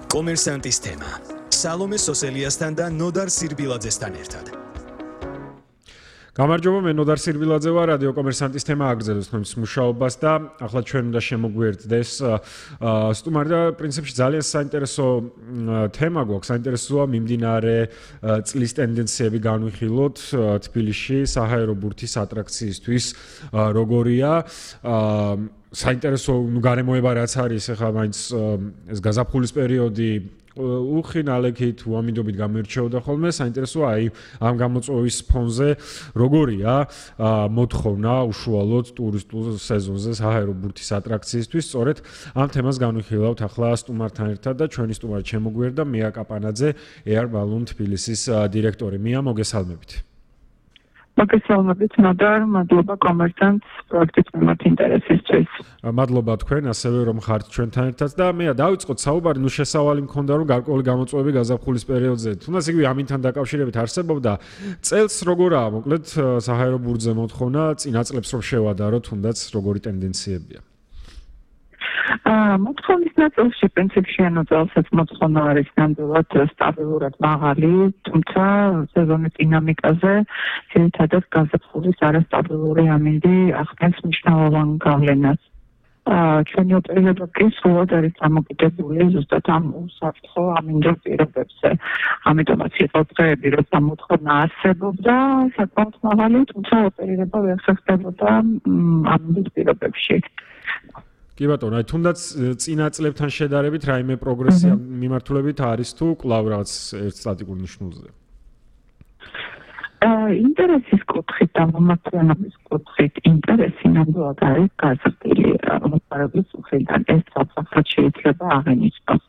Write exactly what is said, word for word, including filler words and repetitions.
კომერსანტის თემა. სალომე სოსელიასთან და ნოდარ სირბილაძესთან ერთად. გამარჯობა, მე ნოდარ სირბილაძე ვარ, რადიო კომერსანტის თემა აგრძელებს ნომის მუშაობას და ახლა ჩვენ უნდა შემოგვიერთდეს სტუმარი და პრინციპში ძალიან საინტერესო თემა გვაქვს, საინტერესოა მიმდინარე წლის ტენდენციები განვიხილოთ თბილისში საჰაერო ბურთის ატრაქციისთვის როგორია საინტერესო გარემოება რაც არის ახლა მაინც ეს გაზაფხულის პერიოდი უხინალექით უამინდობით გამოირჩეოდა ხოლმე საინტერესოა აი ამ გამოწვევის ფონზე როგორია მოთხოვნა უშუალოდ ტურისტულ სეზონზე საჰაერო ბურთის ატრაქციისთვის სწორედ ამ თემას განვიხილავთ ახლა სტუმართან ერთად და ჩვენი სტუმარი შემოგვიერთდა მია კაპანაძე Air Balloon თბილისის დირექტორი მია მოგესალმებით მოგესალმებით ნოდარ, მადლობა კომერსანტს პროექტის მიმართ ინტერესისთვის. მადლობა თქვენ, ასევე რომ ხართ ჩვენთან ერთად და მე დავიწყოთ საუბარი, ნუ შესავალი მქონდა რომ გარკვეული გამოწვევები გაზაფხულის პერიოდზე. თუნდაც იგივე ამინთან დაკავშირებით არსებობდა წელს როგორაა, მოკლედ საჰაერო ბურთზე მოთხოვნა, წინა წლებს რომ შევადარო, თუნდაც როგორი ტენდენციებია. მოთხოვნის ნაწილში პრინციპში ანუ წელსაც მოთხოვნა არის ნამდვილად სტაბილურად მაღალი, თუმცა სეზონის დინამიკაზე ძირითადად გაზაფხულის არასტაბილური ამინდი ახდენს მნიშვნელოვან გავლენას. ჩვენი ოპერირება კი სრულად არის დამოკიდებული ზუსტად ამ უსაფრთხო ამინდურ პირობებზე. ამიტომაც იყო დღეები, როცა მოთხოვნა არსებობდა საკმაოდ მაღალი, თუმცა ოპერირება ვერ ხერხდებოდა ამინდის პირობებში. კი ბატონო, აი თუნდაც წინა წლებთან შედარებით რაიმე პროგრესია მიმართულებით არის თუ კვლავ რაღაც ერთ სტატიკურ ნიშნულზე? ინტერესის კუთხით და მომაკვდინობის კუთხით ინტერესი ნამდვილად არის გაზრდილი მომხმარებლის მხრიდან ეს საფრთხე შეიძლება აღინიშნოს.